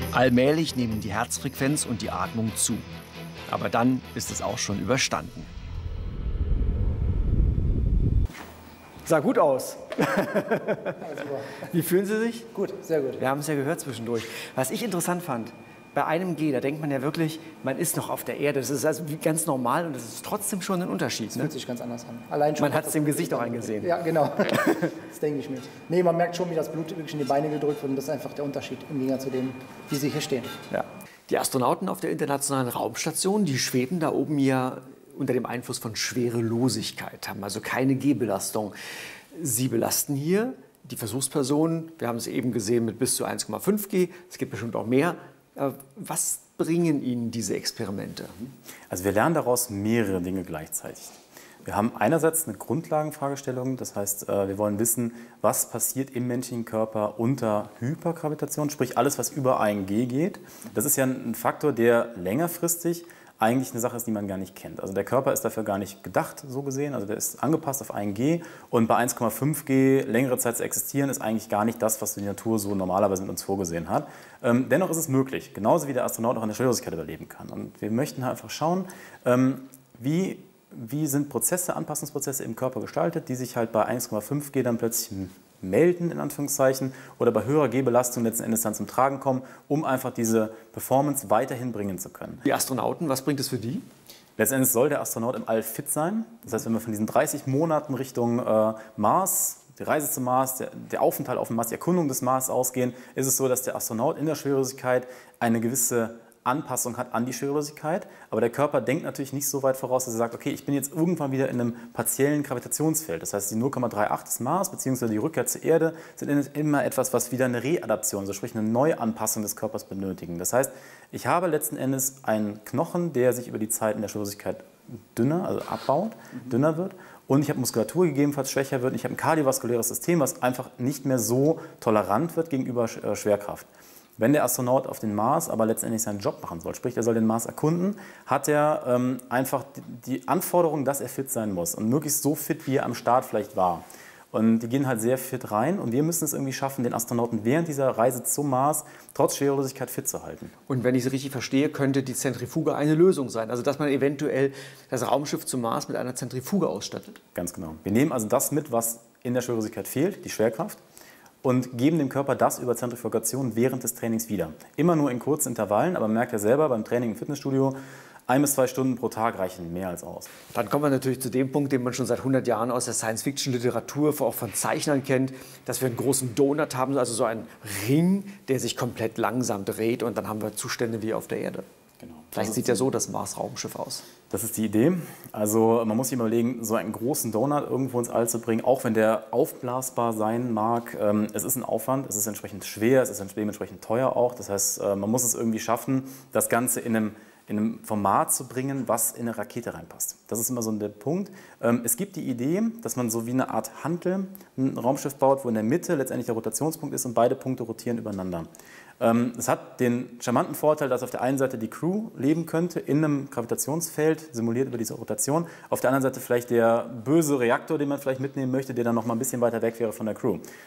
Allmählich nehmen die Herzfrequenz und die Atmung zu. Aber dann ist es auch schon überstanden. Sah gut aus. Wie fühlen Sie sich? Gut, sehr gut. Wir haben es ja gehört zwischendurch. Was ich interessant fand, bei einem G, da denkt man ja wirklich, man ist noch auf der Erde. Das ist also ganz normal und das ist trotzdem schon ein Unterschied. Das fühlt sich ganz anders an. Allein schon Man hat es dem Gesicht auch angesehen. Ja, genau. Das denke ich mir. Nee, man merkt schon, wie das Blut wirklich in die Beine gedrückt wird und das ist einfach der Unterschied im Gegensatz zu dem, wie sie hier stehen. Ja. Die Astronauten auf der Internationalen Raumstation, die schweben da oben ja unter dem Einfluss von Schwerelosigkeit, haben also keine G-Belastung. Sie belasten hier die Versuchspersonen, wir haben es eben gesehen, mit bis zu 1,5 G, es gibt bestimmt auch mehr. Was bringen Ihnen diese Experimente? Also wir lernen daraus mehrere Dinge gleichzeitig. Wir haben einerseits eine Grundlagenfragestellung, das heißt, wir wollen wissen, was passiert im menschlichen Körper unter Hypergravitation, sprich alles, was über 1 G geht. Das ist ja ein Faktor, der längerfristig eigentlich eine Sache ist, die man gar nicht kennt. Also der Körper ist dafür gar nicht gedacht, so gesehen. Also der ist angepasst auf 1 G und bei 1,5 G längere Zeit zu existieren, ist eigentlich gar nicht das, was die Natur so normalerweise mit uns vorgesehen hat. Dennoch ist es möglich, genauso wie der Astronaut auch an der Schwerelosigkeit überleben kann. Und wir möchten einfach schauen, wie sind Prozesse, Anpassungsprozesse im Körper gestaltet, die sich halt bei 1,5 G dann plötzlich melden, in Anführungszeichen, oder bei höherer G-Belastung letzten Endes dann zum Tragen kommen, um einfach diese Performance weiterhin bringen zu können. Die Astronauten, was bringt es für die? Letztendlich soll der Astronaut im All fit sein. Das heißt, wenn wir von diesen 30 Monaten Richtung Mars, die Reise zum Mars, der Aufenthalt auf dem Mars, die Erkundung des Mars ausgehen, ist es so, dass der Astronaut in der Schwerelosigkeit eine gewisse Anpassung hat an die Schwerelosigkeit, aber der Körper denkt natürlich nicht so weit voraus, dass er sagt, okay, ich bin jetzt irgendwann wieder in einem partiellen Gravitationsfeld. Das heißt, die 0,38 des Mars bzw. die Rückkehr zur Erde sind immer etwas, was wieder eine Readaption, also sprich eine Neuanpassung des Körpers benötigen. Das heißt, ich habe letzten Endes einen Knochen, der sich über die Zeit in der Schwerelosigkeit dünner, also abbaut, dünner wird. Und ich habe Muskulatur gegebenenfalls schwächer wird. Ich habe ein kardiovaskuläres System, was einfach nicht mehr so tolerant wird gegenüber Schwerkraft. Wenn der Astronaut auf den Mars aber letztendlich seinen Job machen soll, sprich er soll den Mars erkunden, hat er einfach die Anforderung, dass er fit sein muss und möglichst so fit, wie er am Start vielleicht war. Und die gehen halt sehr fit rein und wir müssen es irgendwie schaffen, den Astronauten während dieser Reise zum Mars trotz Schwerelosigkeit fit zu halten. Und wenn ich es richtig verstehe, könnte die Zentrifuge eine Lösung sein. Also dass man eventuell das Raumschiff zum Mars mit einer Zentrifuge ausstattet. Ganz genau. Wir nehmen also das mit, was in der Schwerelosigkeit fehlt, die Schwerkraft, und geben dem Körper das über Zentrifugation während des Trainings wieder. Immer nur in kurzen Intervallen, aber man merkt ja selber beim Training im Fitnessstudio, 1 bis 2 Stunden pro Tag reichen mehr als aus. Dann kommen wir natürlich zu dem Punkt, den man schon seit 100 Jahren aus der Science-Fiction-Literatur, auch von Zeichnern kennt, dass wir einen großen Donut haben, also so einen Ring, der sich komplett langsam dreht und dann haben wir Zustände wie auf der Erde. Genau. Vielleicht sieht ja so das Mars-Raumschiff aus. Das ist die Idee. Also man muss sich überlegen, so einen großen Donut irgendwo ins All zu bringen, auch wenn der aufblasbar sein mag. Es ist ein Aufwand, es ist entsprechend schwer, es ist dementsprechend teuer auch. Das heißt, man muss es irgendwie schaffen, das Ganze in einem Format zu bringen, was in eine Rakete reinpasst. Das ist immer so der Punkt. Es gibt die Idee, dass man so wie eine Art Hantel ein Raumschiff baut, wo in der Mitte letztendlich der Rotationspunkt ist und beide Punkte rotieren übereinander. Es hat den charmanten Vorteil, dass auf der einen Seite die Crew leben könnte, in einem Gravitationsfeld, simuliert über diese Rotation. Auf der anderen Seite vielleicht der böse Reaktor, den man vielleicht mitnehmen möchte, der dann noch mal ein bisschen weiter weg wäre von der Crew.